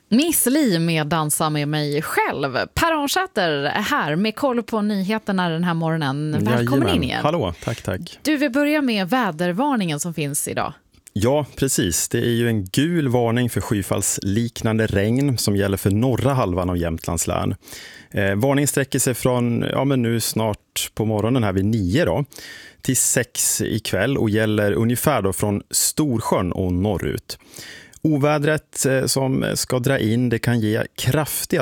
Miss Li med Dansa med mig själv. Per Arnsäter är här med koll på nyheterna den här morgonen. Välkommen in igen. Hallå, tack. Du vill börja med vädervarningen som finns idag. Ja, precis. Det är ju en gul varning för skyfallsliknande regn som gäller för norra halvan av Jämtlands län. Varningen sträcker sig från nu snart på morgonen här vid 9 då, till 6 ikväll och gäller ungefär då från Storsjön och norrut. Ovädret som ska dra in, det kan ge kraftiga